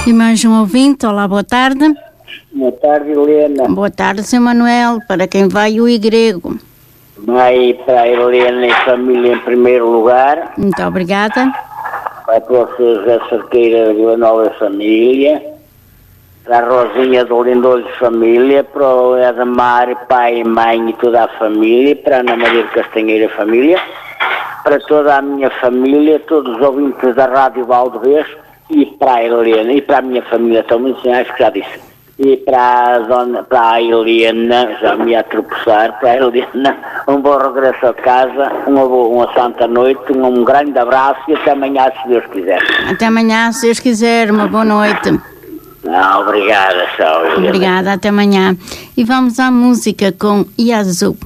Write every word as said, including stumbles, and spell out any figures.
E mais um ouvinte, olá, boa tarde. Boa tarde, Helena. Boa tarde, seu Manuel, para quem vai o Igrego. Vai para a Helena e família em primeiro lugar. Muito obrigada. Vai para o seu José Cerqueira de Vila Nova e família. Para a Rosinha do Lindolho de família. Para o Edmar, pai e mãe e toda a família. Para a Ana Maria de Castanheira e família. Para toda a minha família, todos os ouvintes da Rádio Valdevez. E para a Helena, e para a minha família também, acho que já disse. E para a, dona, para a Helena, já me ia tropeçar, para a Helena, um bom regresso a casa, uma, boa, uma santa noite, um grande abraço e até amanhã, se Deus quiser. Até amanhã, se Deus quiser, uma boa noite. Ah, obrigada, tchau. Obrigada, até amanhã. E vamos à música com Yazoo.